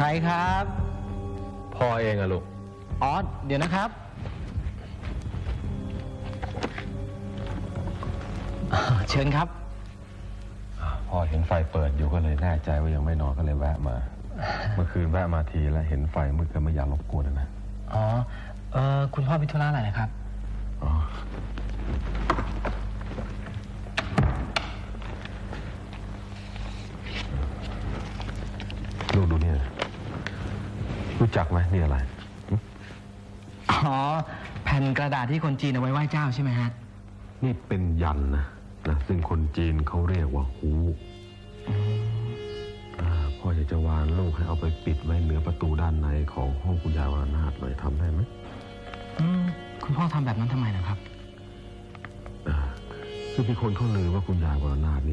รครับพ่อเองอะลูกอ๋อ เดี๋ยวนะครับเชิญครับพ่อเห็นไฟเปิดอยู่ก็เลยแน่ใจว่ายังไม่นอนก็เลยแวะมา เมื่อคืนแวะมาทีแล้วเห็นไฟมืดก็ไม่อยากรบกวนนะอ๋อ คุณพ่อพิธุระอะไรนะครับอ๋อลูกดูเนี่ยรู้จักไหมนี่อะไรอ๋อ แผ่นกระดาษที่คนจีนเอาไว้ไหว้เจ้าใช่ไหมฮะนี่เป็นยันนะซึ่งคนจีนเขาเรียกว่าฮูพ่ออยากจะวานลูกให้เอาไปปิดไว้เหนือประตูด้านในของห้องคุณยายวรนาถหน่อยทำได้ไหมคุณพ่อทำแบบนั้นทำไมนะครับคือมีคนเขาลือว่าคุณยายวรนาถนี่